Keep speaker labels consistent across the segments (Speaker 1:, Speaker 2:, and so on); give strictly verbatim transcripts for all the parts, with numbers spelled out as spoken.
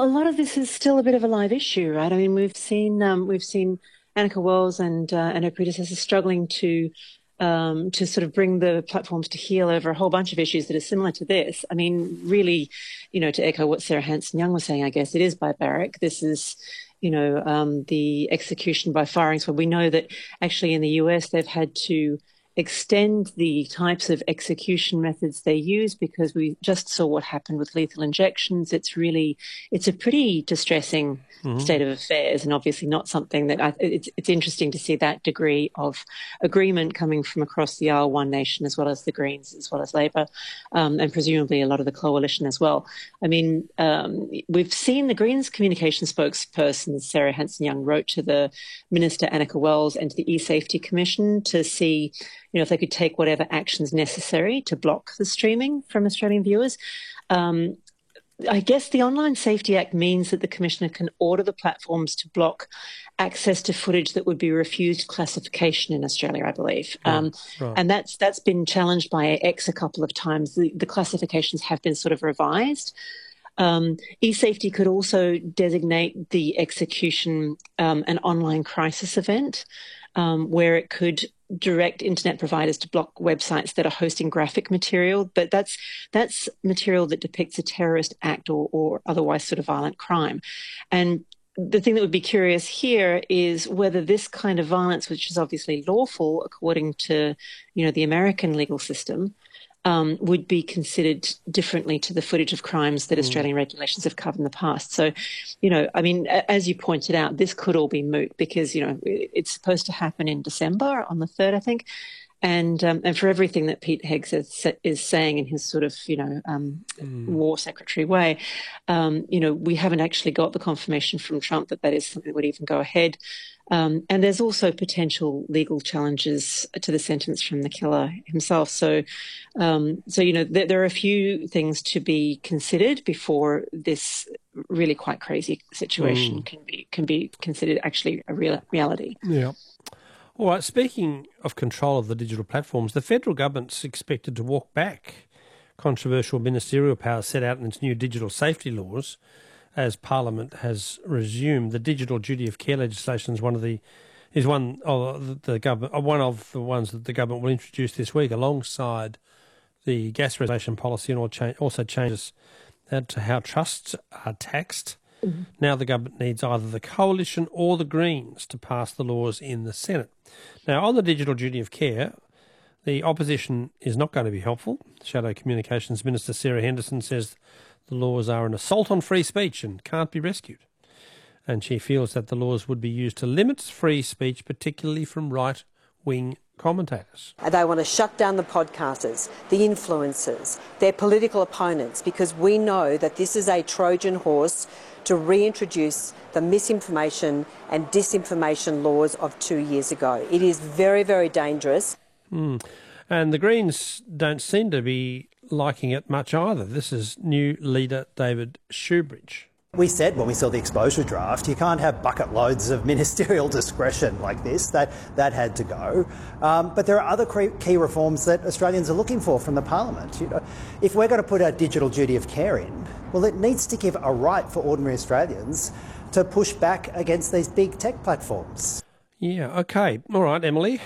Speaker 1: a lot of this is still a bit of a live issue, right? I mean, we've seen um, we've seen Annika Wells and uh, and her predecessors struggling to um, to sort of bring the platforms to heel over a whole bunch of issues that are similar to this. I mean, really, you know, to echo what Sarah Hanson-Young was saying, I guess it is barbaric. This is, you know, um, the execution by firing squad. We know that actually in the U S they've had to extend the types of execution methods they use because we just saw what happened with lethal injections. It's really, it's a pretty distressing mm-hmm. state of affairs, and obviously not something that I, it's, it's interesting to see that degree of agreement coming from across the aisle, One Nation, as well as the Greens, as well as Labor, um, and presumably a lot of the coalition as well. I mean, um, we've seen the Greens communication spokesperson, Sarah Hanson-Young, wrote to the Minister Annika Wells and to the E-Safety Commission to see, you know, if they could take whatever actions necessary to block the streaming from Australian viewers. Um, I guess the Online Safety Act means that the Commissioner can order the platforms to block access to footage that would be refused classification in Australia, I believe.
Speaker 2: Right,
Speaker 1: um,
Speaker 2: right.
Speaker 1: And that's that's been challenged by X a couple of times. The, the classifications have been sort of revised. Um, eSafety could also designate the execution um, an online crisis event, um, where it could direct internet providers to block websites that are hosting graphic material, but that's that's material that depicts a terrorist act or, or otherwise sort of violent crime. And the thing that would be curious here is whether this kind of violence, which is obviously lawful according to, you know, the American legal system, Um, would be considered differently to the footage of crimes that mm. Australian regulations have covered in the past. So, you know, I mean, as you pointed out, this could all be moot because, you know, it's supposed to happen in December on the third, I think. And um, and for everything that Pete Heggs is, is saying in his sort of, you know, um, mm. war secretary way, um, you know, we haven't actually got the confirmation from Trump that that is something that would even go ahead. Um, and there's also potential legal challenges to the sentence from the killer himself. So, um, so you know, there, there are a few things to be considered before this really quite crazy situation mm. can be can be considered actually a real reality.
Speaker 2: Yeah. All right. Speaking of control of the digital platforms, the federal government's expected to walk back controversial ministerial powers set out in its new digital safety laws, as Parliament has resumed. The digital duty of care legislation is one of the is one of the government one of the ones that the government will introduce this week, alongside the gas reservation policy, and also changes to how trusts are taxed. Mm-hmm. Now the government needs either the Coalition or the Greens to pass the laws in the Senate. Now, on the digital duty of care, the opposition is not going to be helpful. Shadow Communications Minister Sarah Henderson says the laws are an assault on free speech and can't be rescued. And she feels that the laws would be used to limit free speech, particularly from right-wing commentators.
Speaker 3: They want to shut down the podcasters, the influencers, their political opponents, because we know that this is a Trojan horse to reintroduce the misinformation and disinformation laws of two years ago. It is very, very dangerous.
Speaker 2: Mm. And the Greens don't seem to be liking it much either. This is new leader David Shoebridge.
Speaker 4: We said when we saw the exposure draft, you can't have bucket loads of ministerial discretion like this. That that had to go. Um, but there are other key reforms that Australians are looking for from the Parliament. You know, if we're going to put a digital duty of care in, well, it needs to give a right for ordinary Australians to push back against these big tech platforms.
Speaker 2: Yeah, okay. All right, Emily.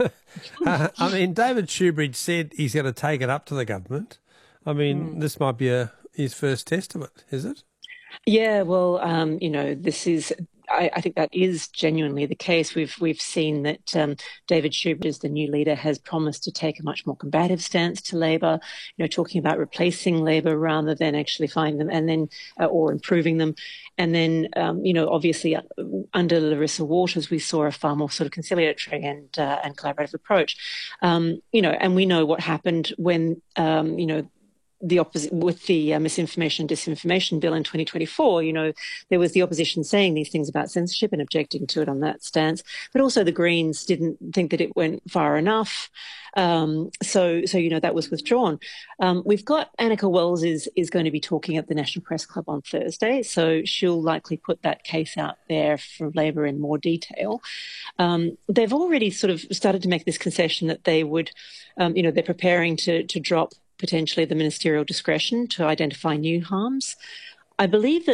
Speaker 2: uh, I mean, David Shoebridge said he's going to take it up to the government. I mean, mm. this might be a, his first test of it, is it?
Speaker 1: Yeah, well, um, you know, this is, I, I think that is genuinely the case. We've we've seen that um, David Shoebridge, as the new leader, has promised to take a much more combative stance to Labor, you know, talking about replacing Labor rather than actually finding them and then, uh, or improving them. And then, um, you know, obviously uh, under Larissa Waters, we saw a far more sort of conciliatory and uh, and collaborative approach. Um, you know, and we know what happened when, um, you know, the opposite with the uh, misinformation and disinformation bill in twenty twenty-four, you know, there was the opposition saying these things about censorship and objecting to it on that stance, but also the Greens didn't think that it went far enough. Um, so, so, you know, that was withdrawn. Um, we've got Annika Wells is, is going to be talking at the National Press Club on Thursday, so she'll likely put that case out there for Labor in more detail. Um, they've already sort of started to make this concession that they would, um, you know, they're preparing to, to drop potentially the ministerial discretion to identify new harms. I believe that